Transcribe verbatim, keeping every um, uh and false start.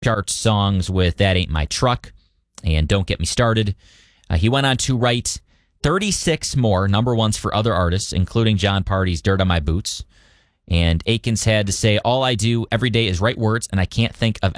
charts songs with That Ain't My Truck and Don't Get Me Started. Uh, he went on to write thirty-six more number ones for other artists, including John Party's Dirt on My Boots. And Akins had to say, all I do every day is write words, and I can't think of